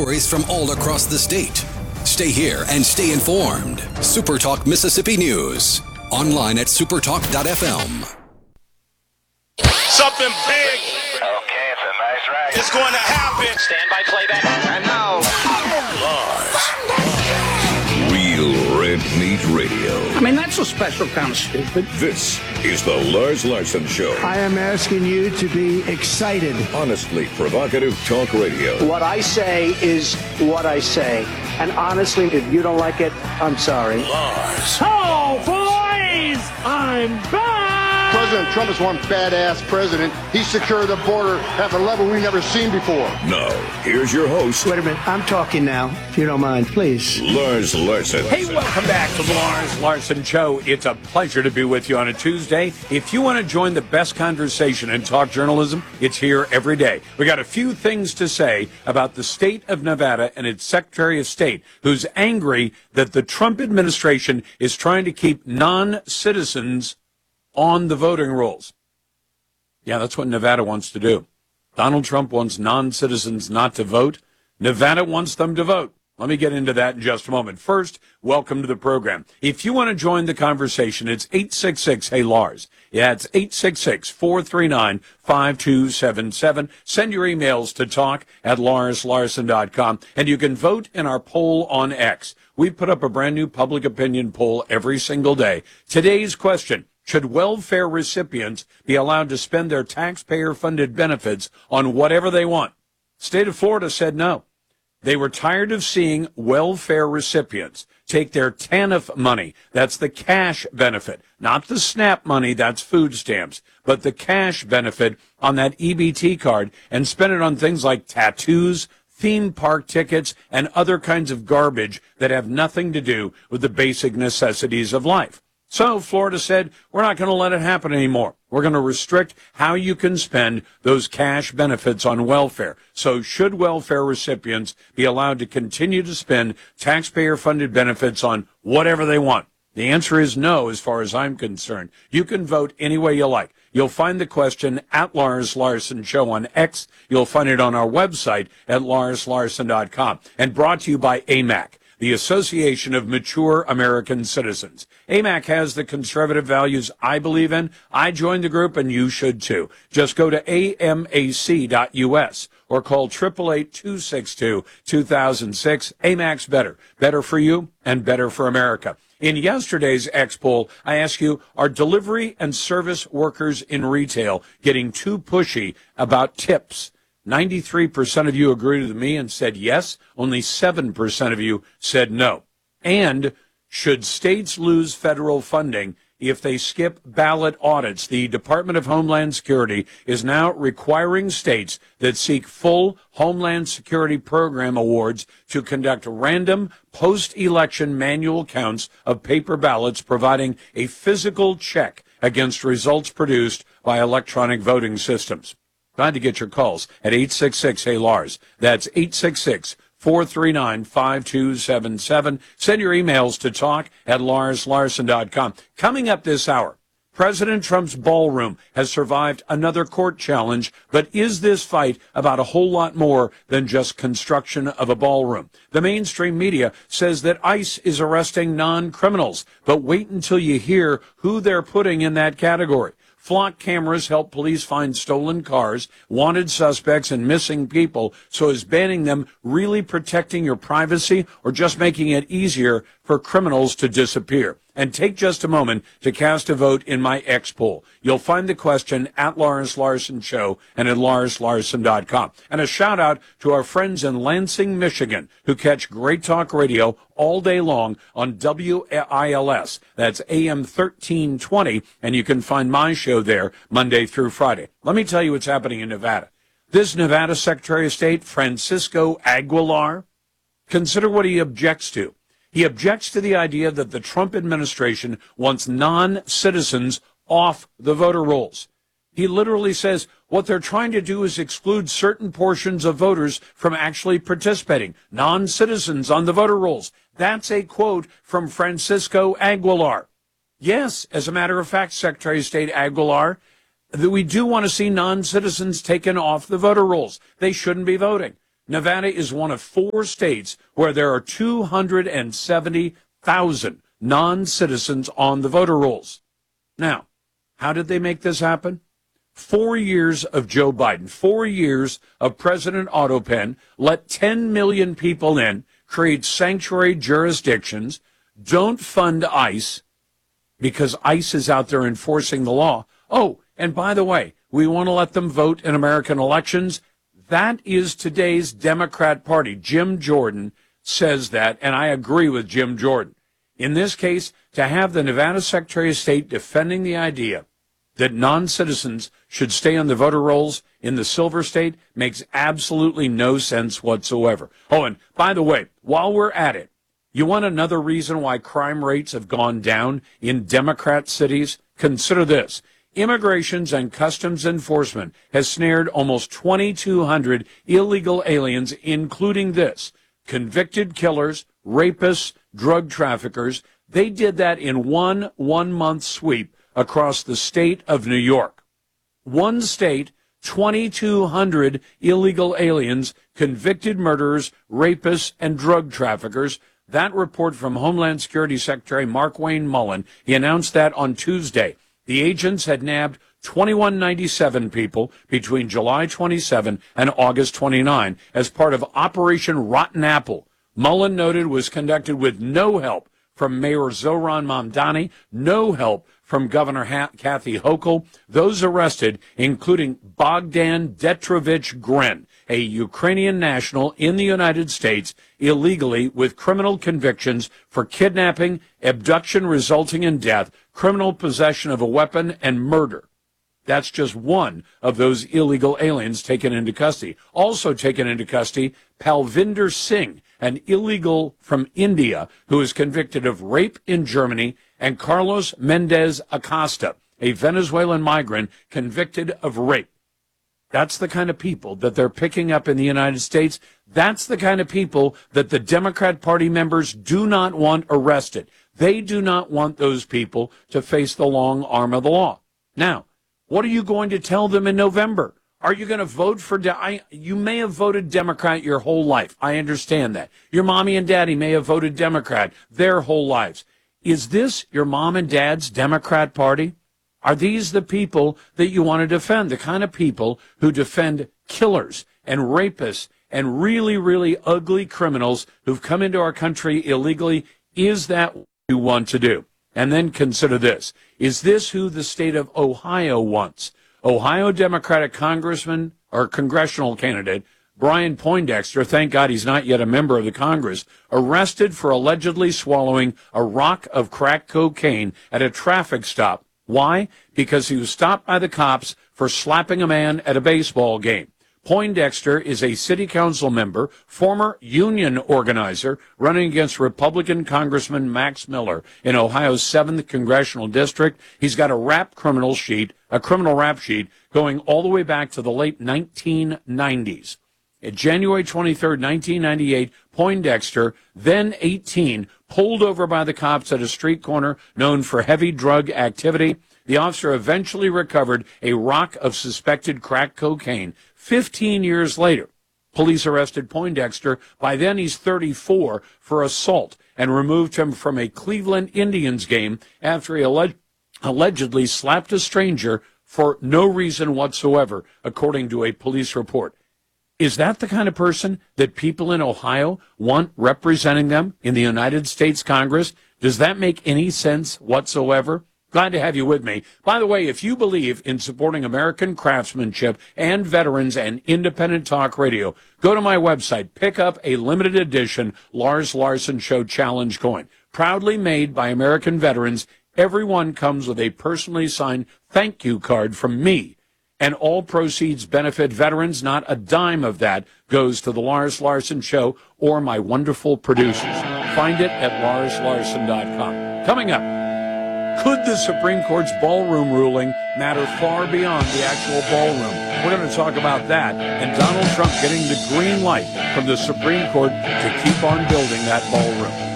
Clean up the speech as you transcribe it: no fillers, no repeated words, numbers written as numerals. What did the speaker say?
stories from all across the state. Stay here and stay informed. SuperTalk Mississippi News. Online at supertalk.fm. Something big. Okay, it's a nice ride. It's going to happen. Stand by playback. And now, Real Red Meat Radio. I mean, that's a special kind of stupid. This is the Lars Larson Show. I am asking you to be excited. Honestly provocative talk radio. What I say is what I say. And honestly, if you don't like it, I'm sorry. Lars. Oh, boys! I'm back! President Trump is one badass president. He secured the border at a level we've never seen before. Now, here's your host, Wait a minute. I'm talking now, if you don't mind, please. Lars Larson. Hey, welcome back to the Lars Larson Show. It's a pleasure to be with you on a Tuesday. If you want to join the best conversation in talk journalism, it's here every day. We got a few things to say about the state of Nevada and its Secretary of State, who's angry that the Trump administration is trying to keep non-citizens on the voting rolls. Yeah, that's what Nevada wants to do. Donald Trump wants non-citizens not to vote. Nevada wants them to vote. Let me get into that in just a moment. First, welcome to the program. If you want to join the conversation, it's 866-HEY-LARS. Yeah, it's 866-439-5277. Send your emails to talk@larslarson.com, and you can vote in our poll on X. We put up a brand new public opinion poll every single day. Today's question: should welfare recipients be allowed to spend their taxpayer-funded benefits on whatever they want? State of Florida said no. They were tired of seeing welfare recipients take their TANF money, that's the cash benefit, not the SNAP money, that's food stamps, but the cash benefit on that EBT card, and spend it on things like tattoos, theme park tickets, and other kinds of garbage that have nothing to do with the basic necessities of life. So Florida said, we're not going to let it happen anymore. We're going to restrict how you can spend those cash benefits on welfare. So should welfare recipients be allowed to continue to spend taxpayer-funded benefits on whatever they want? The answer is no, as far as I'm concerned. You can vote any way you like. You'll find the question at Lars Larson Show on X. You'll find it on our website at larslarson.com. And brought to you by AMAC, the Association of Mature American Citizens. AMAC has the conservative values I believe in. I joined the group, and you should too. Just go to amac.us or call 888-262-2006. AMAC's better. Better for you and better for America. In yesterday's X poll, I asked you, are delivery and service workers in retail getting too pushy about tips? 93% of you agreed with me and said yes. Only 7% of you said no. And should states lose federal funding if they skip ballot audits? The Department of Homeland Security is now requiring states that seek full Homeland Security Program awards to conduct random post-election manual counts of paper ballots, providing a physical check against results produced by electronic voting systems. Glad to get your calls at 866-HEY-LARS. That's 866-439-5277. Send your emails to talk@larslarson.com. Coming up this hour, President Trump's ballroom has survived another court challenge, but is this fight about a whole lot more than just construction of a ballroom? The mainstream media says that ICE is arresting non-criminals, but wait until you hear who they're putting in that category. Flock cameras help police find stolen cars, wanted suspects, and missing people. So is banning them really protecting your privacy, or just making it easier for criminals to disappear? And take just a moment to cast a vote in my X poll. You'll find the question at Lars Larson Show and at larslarson.com. And a shout out to our friends in Lansing, Michigan, who catch Great Talk Radio all day long on WILS. That's AM 1320, and you can find my show there Monday through Friday. Let me tell you what's happening in Nevada. This Nevada Secretary of State, Francisco Aguilar, consider what he objects to. He objects to the idea that the Trump administration wants non-citizens off the voter rolls. He literally says what they're trying to do is exclude certain portions of voters from actually participating, non-citizens on the voter rolls. That's a quote from Francisco Aguilar. Yes, as a matter of fact, Secretary of State Aguilar, that we do want to see non-citizens taken off the voter rolls. They shouldn't be voting. Nevada is one of 4 states where there are 270,000 non-citizens on the voter rolls. Now, how did they make this happen? 4 years of Joe Biden, 4 years of President Autopen, let 10 million people in, create sanctuary jurisdictions, don't fund ICE because ICE is out there enforcing the law. Oh, and by the way, we want to let them vote in American elections. That is today's Democrat Party. Jim Jordan says that, and I agree with Jim Jordan. In this case, to have the Nevada Secretary of State defending the idea that non-citizens should stay on the voter rolls in the Silver State makes absolutely no sense whatsoever. Oh, and by the way, while we're at it, you want another reason why crime rates have gone down in Democrat cities? Consider this. Immigrations and Customs Enforcement has snared almost 2,200 illegal aliens, including this, convicted killers, rapists, drug traffickers. They did that in one-month sweep across the state of New York. One state, 2,200 illegal aliens, convicted murderers, rapists, and drug traffickers. That report from Homeland Security Secretary Markwayne Mullin, he announced that on Tuesday. The agents had nabbed 2,197 people between July 27 and August 29 as part of Operation Rotten Apple. Mullin noted was conducted with no help from Mayor Zoran Mamdani, no help from Governor Kathy Hochul. Those arrested, including Bogdan Detrovich Gren, a Ukrainian national in the United States, illegally with criminal convictions for kidnapping, abduction resulting in death, criminal possession of a weapon, and murder. That's just one of those illegal aliens taken into custody. Also taken into custody, Palvinder Singh, an illegal from India who is convicted of rape in Germany, and Carlos Mendez Acosta, a Venezuelan migrant convicted of rape. That's the kind of people that they're picking up in the United States. That's the kind of people that the Democrat Party members do not want arrested. They do not want those people to face the long arm of the law. Now, what are you going to tell them in November? Are you going to vote for... you may have voted Democrat your whole life. I understand that. Your mommy and daddy may have voted Democrat their whole lives. Is this your mom and dad's Democrat Party? Are these the people that you want to defend? The kind of people who defend killers and rapists and really, really ugly criminals who've come into our country illegally? Is that what you want to do? And then consider this. Is this who the state of Ohio wants? Ohio Democratic Congressman or congressional candidate Brian Poindexter, thank God he's not yet a member of the Congress, arrested for allegedly swallowing a rock of crack cocaine at a traffic stop. Why? Because he was stopped by the cops for slapping a man at a baseball game. Poindexter is a city council member, former union organizer, running against Republican Congressman Max Miller in Ohio's 7th Congressional District. He's got a criminal rap sheet going all the way back to the late 1990s. On January 23, 1998, Poindexter, then 18, pulled over by the cops at a street corner known for heavy drug activity. The officer eventually recovered a rock of suspected crack cocaine. 15 years later, police arrested Poindexter. By then, he's 34 for assault and removed him from a Cleveland Indians game after he allegedly slapped a stranger for no reason whatsoever, according to a police report. Is that the kind of person that people in Ohio want representing them in the United States Congress? Does that make any sense whatsoever? Glad to have you with me. By the way, if you believe in supporting American craftsmanship and veterans and independent talk radio, go to my website, pick up a limited edition Lars Larson Show Challenge coin. Proudly made by American veterans, everyone comes with a personally signed thank you card from me. And all proceeds benefit veterans. Not a dime of that goes to the Lars Larson Show or my wonderful producers. Find it at larslarson.com. Coming up, could the Supreme Court's ballroom ruling matter far beyond the actual ballroom? We're going to talk about that and Donald Trump getting the green light from the Supreme Court to keep on building that ballroom.